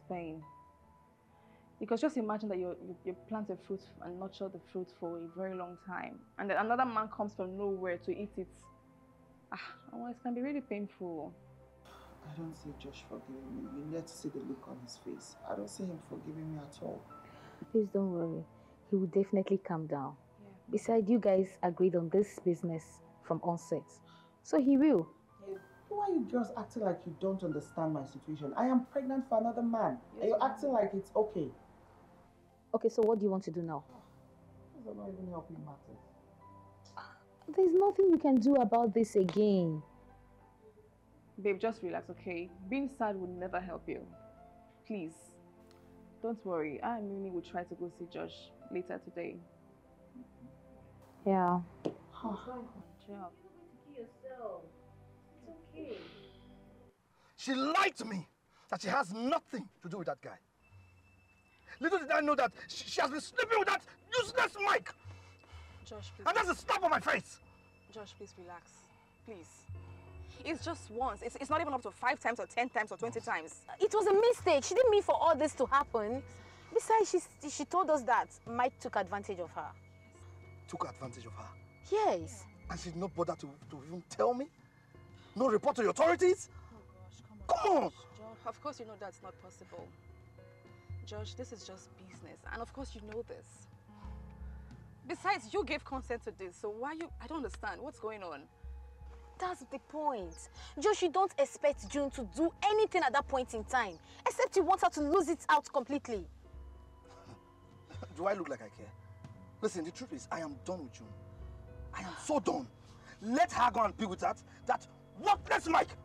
pain. Because just imagine that you plant a fruit and nurture the fruit for a very long time, and then another man comes from nowhere to eat it. Well, it can be really painful. I don't see Josh forgiving me. You need to see the look on his face. I don't see him forgiving me at all. Please don't worry. He will definitely calm down. Yeah. Besides, you guys agreed on this business from onset. So he will. Yeah. Why are you just acting like you don't understand my situation? I am pregnant for another man. Yes, and you're acting like it's okay. Okay, so what do you want to do now? These are not even helping matters. There's nothing you can do about this again. Babe, just relax, okay? Being sad will never help you. Please. Don't worry. I and Mimi will try to go see Josh later today. Yeah. Job. Yourself. It's okay. She lied to me that she has nothing to do with that guy. Little did I know that she has been sleeping with that useless Mike. Josh, please. And that's a slap on my face. Josh, please relax. Please. It's just once. It's not even up to 5 times or 10 times or 20 times. It was a mistake. She didn't mean for all this to happen. Besides, she told us that Mike took advantage of her. Took advantage of her? Yes. And she did not bother to even tell me? No report to the authorities? Oh gosh, come on. Come on! Josh, of course you know that's not possible. Josh, this is just business. And of course you know this. Besides, you gave consent to this, so why you... I don't understand. What's going on? That's the point. Josh, you don't expect June to do anything at that point in time. Except you want her to lose it out completely. Do I look like I care? Listen, the truth is, I am done with June. I am so done. Let her go and be with that worthless Mike.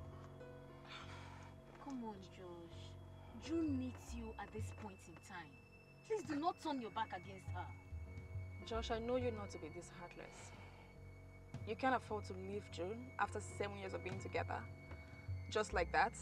Come on, Josh. June needs you at this point in time. Please do not turn your back against her. Josh, I know you're not to be this heartless. You can't afford to leave June after 7 years of being together. Just like that.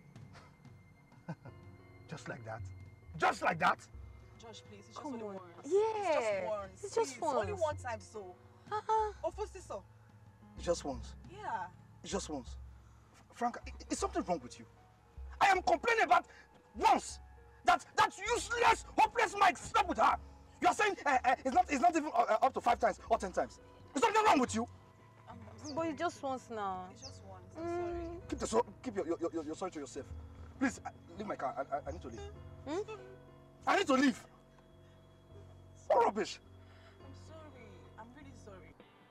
Just like that? Just like that? Josh, please, it's just only once. Yeah. It's just once. Only one time, so. It's just once. Yeah. It's just once. Frank, is something wrong with you? I am complaining about once. That useless, hopeless Mike slept with her. You are saying it's not even up to 5 times or 10 times. Is something wrong with you? But it's just once now. It's just once. I'm sorry. Keep your sorry to yourself. Please, leave my car. I need to leave. I need to leave. What rubbish? I'm sorry. I'm really sorry.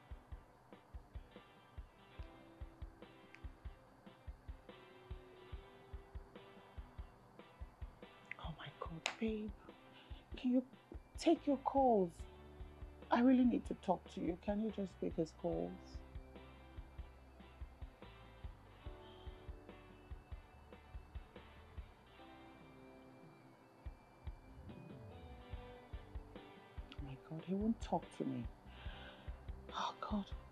Oh my God, babe. Can you take your calls? I really need to talk to you. Can you just take his calls? Oh my God, he won't talk to me. Oh God.